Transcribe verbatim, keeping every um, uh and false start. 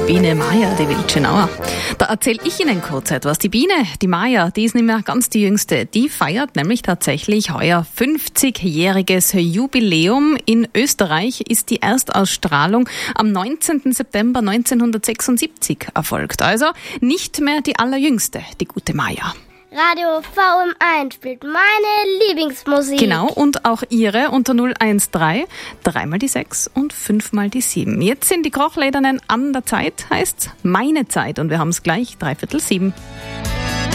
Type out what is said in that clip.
Biene Maya, die Wildschönauer. Da erzähle ich Ihnen kurz etwas. Die Biene, die Maya, die ist nicht mehr ganz die jüngste. Die feiert nämlich tatsächlich heuer fünfzigjähriges Jubiläum. In Österreich ist die Erstausstrahlung am neunzehnten September neunzehnhundertsechsundsiebzig erfolgt. Also nicht mehr die allerjüngste, die gute Maya. Radio V M eins spielt meine Lieblingsmusik. Genau, und auch Ihre unter null eins drei, dreimal die sechs und fünfmal die sieben. Jetzt sind die Krochledernen an der Zeit, heißt's meine Zeit. Und wir haben es gleich, dreiviertel sieben.